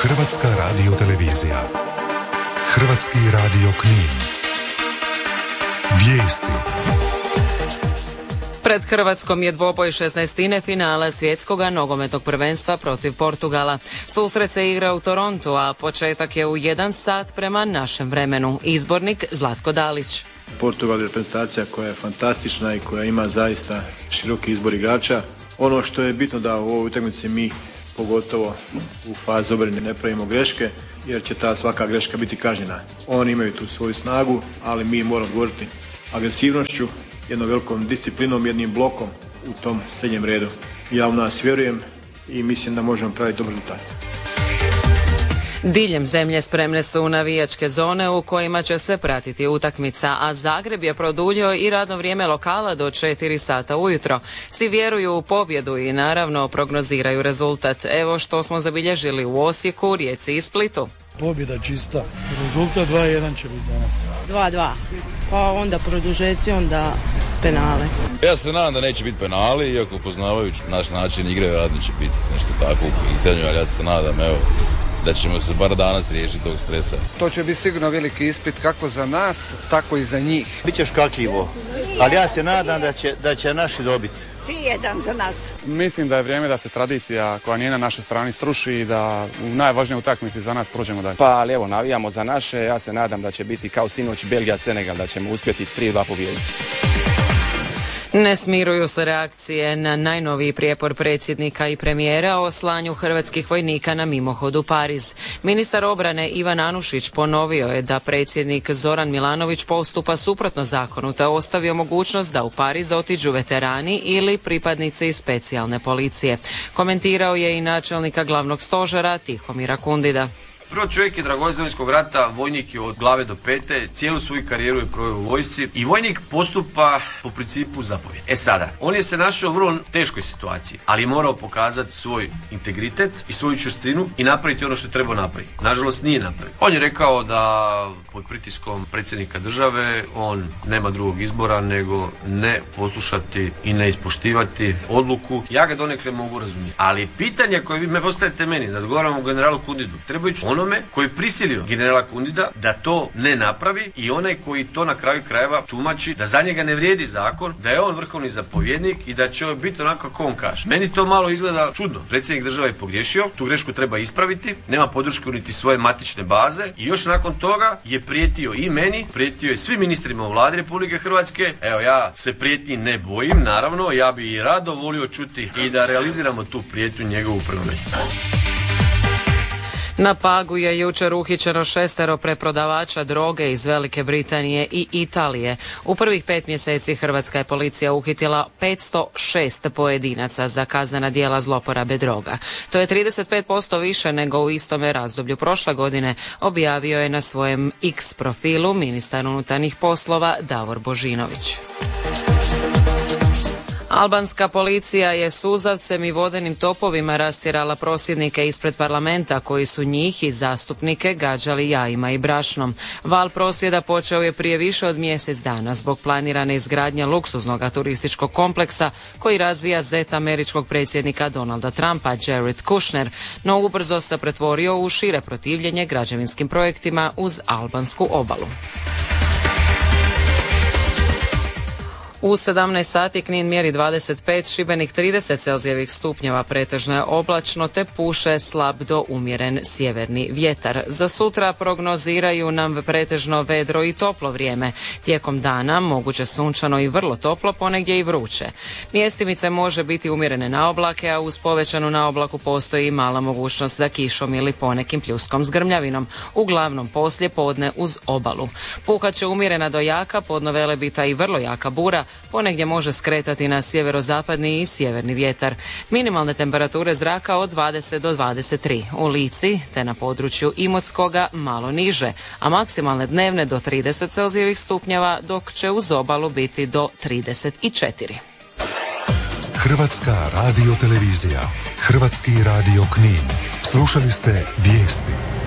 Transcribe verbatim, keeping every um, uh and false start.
Hrvatska radiotelevizija. Hrvatski radio Knin. Vijesti. Pred Hrvatskom je dvoboj šesnaestine finala svjetskog nogometnog prvenstva protiv Portugala. Susret se igra u Torontu, a početak je u jedan sat prema našem vremenu. Izbornik Zlatko Dalić. Portugal je reprezentacija koja je fantastična i koja ima zaista široki izbor igrača. Ono što je bitno da u ovoj utakmici mi, pogotovo u fazi obrane, ne pravimo greške, jer će ta svaka greška biti kažnjena. Oni imaju tu svoju snagu, ali mi moramo odgovoriti agresivnošću, jednom velikom disciplinom, jednim blokom u tom srednjem redu. Ja u nas vjerujem i mislim da možemo praviti dobar rezultat. Diljem zemlje spremne su navijačke zone u kojima će se pratiti utakmica, a Zagreb je produljio i radno vrijeme lokala do četiri sata ujutro. Svi vjeruju u pobjedu i naravno prognoziraju rezultat. Evo što smo zabilježili u Osijeku, Rijeci i Splitu. Pobjeda čista. Rezultat dva jedan će biti danas. dva dva. Pa onda produžeci, onda penale. Ja se nadam da neće biti penali, iako poznavajući naš način igre, vjerojatno će biti nešto tako u pitanju, ali ja se nadam, evo, da ćemo se bar danas riješiti tog stresa. To će biti sigurno veliki ispit kako za nas, tako i za njih. Biće škakljivo, ali ja se nadam da će, da će naši dobiti. tri jedan za nas. Mislim da je vrijeme da se tradicija koja nije na našoj strani sruši i da u najvažnijoj utakmici za nas prođemo dalje. Pa ali evo, navijamo za naše, ja se nadam da će biti kao sinoć Belgija-Senegal, da ćemo uspjeti tri dva pobijediti. Ne smiruju se reakcije na najnoviji prijepor predsjednika i premijera o slanju hrvatskih vojnika na mimohod u Pariz. Ministar obrane Ivan Anušić ponovio je da predsjednik Zoran Milanović postupa suprotno zakonu, te ostavio mogućnost da u Pariz otiđu veterani ili pripadnici specijalne policije. Komentirao je i načelnika glavnog stožera Tihomira Kundida. Prvo, čovjek je dragovoljac Domovinskog rata, vojnik je od glave do pete, cijelu svoju karijeru je proveo u vojsci i vojnik postupa po principu zapovjedi. E sada, on je se našao u vrlo teškoj situaciji, ali je morao pokazati svoj integritet i svoju čvrstinu i napraviti ono što je trebao napraviti. Nažalost, nije napravio. On je rekao da pod pritiskom predsjednika države on nema drugog izbora nego ne poslušati i ne ispoštivati odluku. Ja ga donekle mogu razumjeti. Ali pitanje koje vi me postavite meni, da odgovaramo generalu Kundidu, treba ići onome koji je prisilio generala Kundida da to ne napravi i onaj koji to na kraju krajeva tumači da za njega ne vrijedi zakon, da je on vrhovni zapovjednik i da će biti onako kako on kaže. Meni to malo izgleda čudno. Predsjednik države je pogriješio, tu grešku treba ispraviti, nema podršku niti svoje matične baze i još nakon toga je prijetio i meni, prijetio je svim ministrima u vladi Republike Hrvatske. Evo, ja se prijetnji ne bojim, naravno, ja bi i rado volio čuti i da realiziramo tu prijetnju njegovu prema meni. Na Pagu je jučer uhićeno šestero preprodavača droge iz Velike Britanije i Italije. U prvih pet mjeseci hrvatska je policija uhitila petsto šest pojedinaca za kaznena djela zloporabe droga. To je trideset pet posto više nego u istome razdoblju prošle godine, objavio je na svojem X profilu ministar unutarnjih poslova Davor Božinović. Albanska policija je suzavcem i vodenim topovima rastjerala prosvjednike ispred parlamenta koji su njih i zastupnike gađali jajima i brašnom. Val prosvjeda počeo je prije više od mjesec dana zbog planirane izgradnje luksuznog turističkog kompleksa koji razvija zet američkog predsjednika Donalda Trumpa, Jared Kushner, no ubrzo se pretvorio u šire protivljenje građevinskim projektima uz albansku obalu. U sedamnaest sati Knin mjeri dvadeset pet, Šibenik trideset celzijevih stupnjeva, pretežno je oblačno te puše slab do umjeren sjeverni vjetar. Za sutra prognoziraju nam pretežno vedro i toplo vrijeme. Tijekom dana moguće sunčano i vrlo toplo, ponegdje i vruće. Mjestimice može biti umjerene na oblake, a uz povećanu na oblaku postoji i mala mogućnost za kišom ili ponekim pljuskom s grmljavinom, uglavnom poslije podne uz obalu. Puhat će umjerena do jaka, podno Velebita i vrlo jaka bura, ponegdje može skretati na sjeverozapadni i sjeverni vjetar. Minimalne temperature zraka od dvadeset do dvadeset tri. U Lici te na području Imotskoga malo niže, a maksimalne dnevne do trideset celzijevih stupnjeva, dok će uz obalu biti do trideset četiri. Hrvatska radiotelevizija, Hrvatski radio Knin. Slušali ste vijesti.